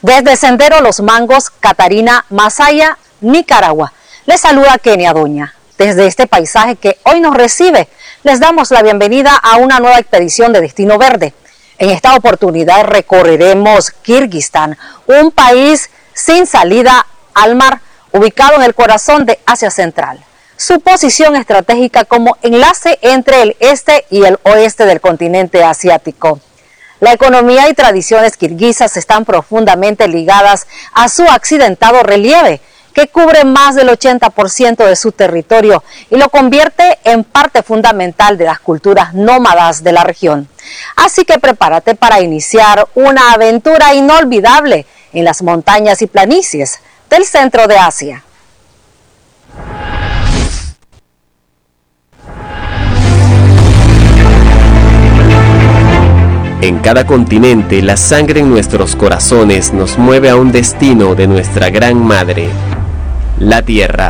Desde Sendero Los Mangos, Catarina, Masaya, Nicaragua, les saluda Kenia Doña. Desde este paisaje que hoy nos recibe, les damos la bienvenida a una nueva expedición de Destino Verde. En esta oportunidad recorreremos Kirguistán, un país sin salida al mar, ubicado en el corazón de Asia Central. Su posición estratégica como enlace entre el este y el oeste del continente asiático. La economía y tradiciones kirguisas están profundamente ligadas a su accidentado relieve, que cubre más del 80% de su territorio y lo convierte en parte fundamental de las culturas nómadas de la región. Así que prepárate para iniciar una aventura inolvidable en las montañas y planicies del centro de Asia. En cada continente, la sangre en nuestros corazones nos mueve a un destino de nuestra gran madre, la Tierra,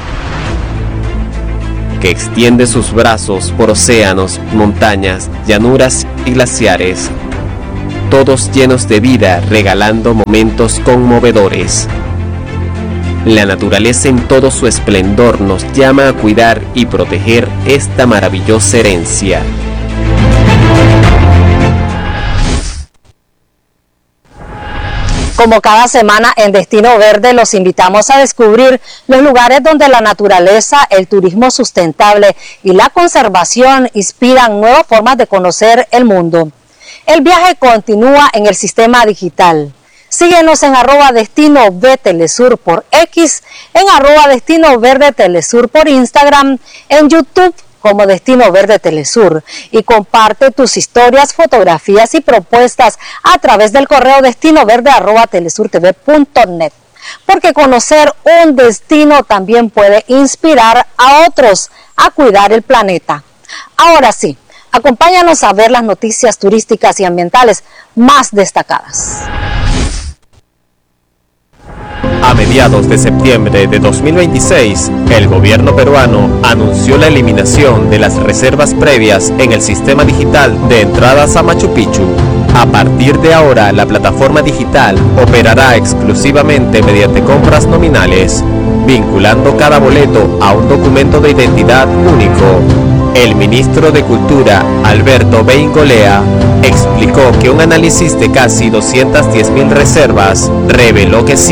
que extiende sus brazos por océanos, montañas, llanuras y glaciares, todos llenos de vida, regalando momentos conmovedores. La naturaleza en todo su esplendor nos llama a cuidar y proteger esta maravillosa herencia. Como cada semana en Destino Verde, los invitamos a descubrir los lugares donde la naturaleza, el turismo sustentable y la conservación inspiran nuevas formas de conocer el mundo. El viaje continúa en el sistema digital. Síguenos en @DestinoVTelesur por X, en @DestinoVerdeTelesur por Instagram, en YouTube como Destino Verde Telesur, y comparte tus historias, fotografías y propuestas a través del correo destinoverde@telesurtv.net, porque conocer un destino también puede inspirar a otros a cuidar el planeta. Ahora sí, acompáñanos a ver las noticias turísticas y ambientales más destacadas. A mediados de septiembre de 2026, el gobierno peruano anunció la eliminación de las reservas previas en el sistema digital de entradas a Machu Picchu. A partir de ahora, la plataforma digital operará exclusivamente mediante compras nominales, vinculando cada boleto a un documento de identidad único. El ministro de Cultura, Alberto Beingolea, explicó que un análisis de casi 210.000 reservas reveló que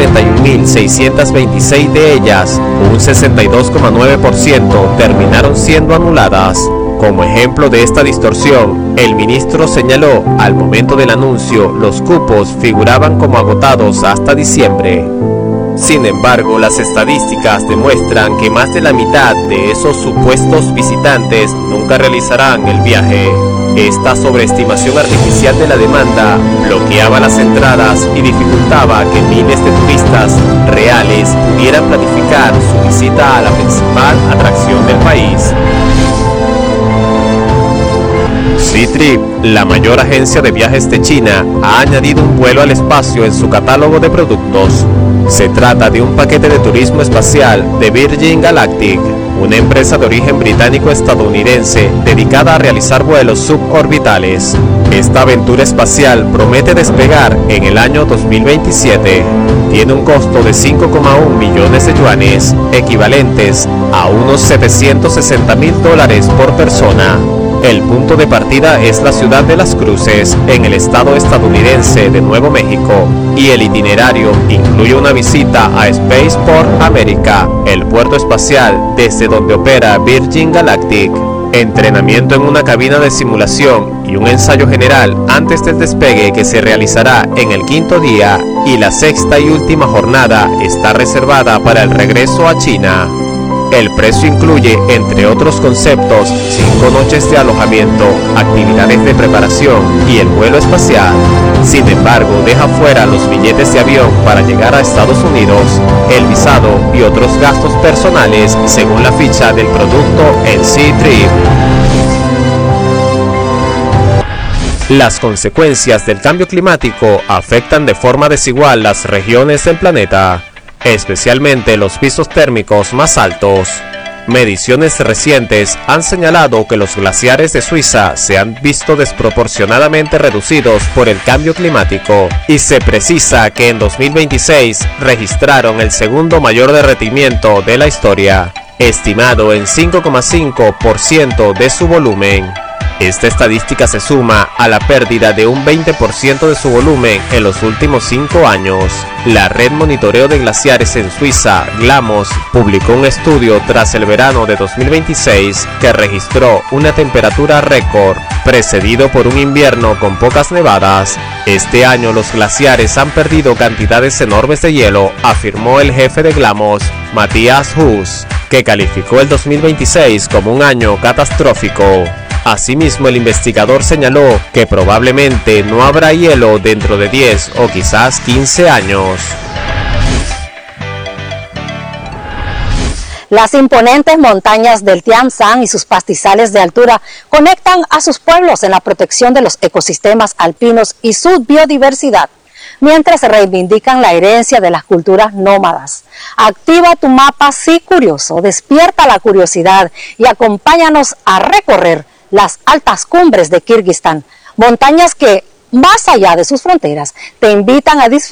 131.626 de ellas, un 62,9%, terminaron siendo anuladas. Como ejemplo de esta distorsión, el ministro señaló, al momento del anuncio, los cupos figuraban como agotados hasta diciembre. Sin embargo, las estadísticas demuestran que más de la mitad de esos supuestos visitantes nunca realizarán el viaje. Esta sobreestimación artificial de la demanda bloqueaba las entradas y dificultaba que miles de turistas reales pudieran planificar su visita a la principal atracción del país. Ctrip, la mayor agencia de viajes de China, ha añadido un vuelo al espacio en su catálogo de productos. Se trata de un paquete de turismo espacial de Virgin Galactic, una empresa de origen británico-estadounidense dedicada a realizar vuelos suborbitales. Esta aventura espacial promete despegar en el año 2027. Tiene un costo de 5,1 millones de yuanes, equivalentes a unos $760.000 por persona. El punto de partida es la ciudad de Las Cruces, en el estado estadounidense de Nuevo México, y el itinerario incluye una visita a Spaceport America, el puerto espacial desde donde opera Virgin Galactic, entrenamiento en una cabina de simulación y un ensayo general antes del despegue que se realizará en el 5º día, y la 6ª y última jornada está reservada para el regreso a China. El precio incluye, entre otros conceptos, 5 noches de alojamiento, actividades de preparación y el vuelo espacial. Sin embargo, deja fuera los billetes de avión para llegar a Estados Unidos, el visado y otros gastos personales según la ficha del producto en Ctrip. Las consecuencias del cambio climático afectan de forma desigual las regiones del planeta, especialmente los pisos térmicos más altos. Mediciones recientes han señalado que los glaciares de Suiza se han visto desproporcionadamente reducidos por el cambio climático y se precisa que en 2026 registraron el segundo mayor derretimiento de la historia, estimado en 5,5% de su volumen. Esta estadística se suma a la pérdida de un 20% de su volumen en los últimos 5 años. La red monitoreo de glaciares en Suiza, GLAMOS, publicó un estudio tras el verano de 2026 que registró una temperatura récord, precedido por un invierno con pocas nevadas. Este año los glaciares han perdido cantidades enormes de hielo, afirmó el jefe de GLAMOS, Matthias Huss, que calificó el 2026 como un año catastrófico. Asimismo, el investigador señaló que probablemente no habrá hielo dentro de 10 o quizás 15 años. Las imponentes montañas del Tian Shan y sus pastizales de altura conectan a sus pueblos en la protección de los ecosistemas alpinos y su biodiversidad, mientras reivindican la herencia de las culturas nómadas. Activa tu mapa Sí Curioso, despierta la curiosidad y acompáñanos a recorrer las altas cumbres de Kirguistán, montañas que, más allá de sus fronteras, te invitan a disfrutar